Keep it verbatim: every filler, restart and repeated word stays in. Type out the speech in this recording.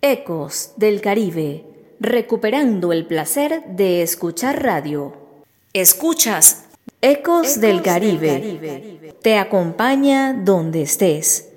Ecos del Caribe, recuperando el placer de escuchar radio. Escuchas Ecos, Ecos del, Caribe. del Caribe. Te acompaña donde estés.